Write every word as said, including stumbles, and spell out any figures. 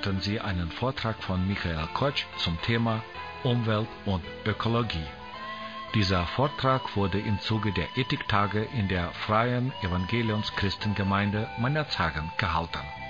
hörten Sie einen Vortrag von Michael Kotsch zum Thema Umwelt und Ökologie. Dieser Vortrag wurde im Zuge der Ethiktage in der Freien Evangeliums-Christengemeinde Mannershagen gehalten.